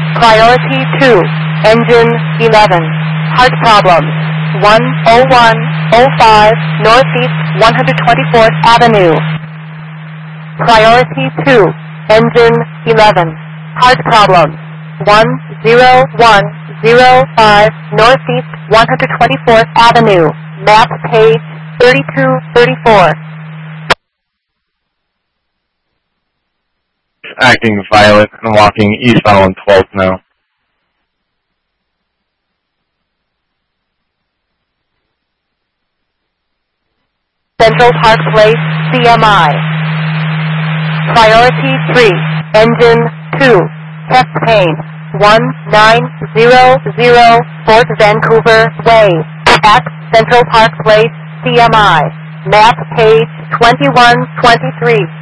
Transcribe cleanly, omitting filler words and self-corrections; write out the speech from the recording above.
Priority 2, engine 11. Heart problems. 10105 Northeast 124th Avenue. Priority 2, engine 11. Heart problems. 10105 Northeast 124th Avenue. Map page 3234. Acting violent and walking eastbound 12th now. Central Park Place, CMI. Priority 3, engine 2, chest pain, 1900 Fort Vancouver Way, at Central Park Place, CMI. Map page 2123.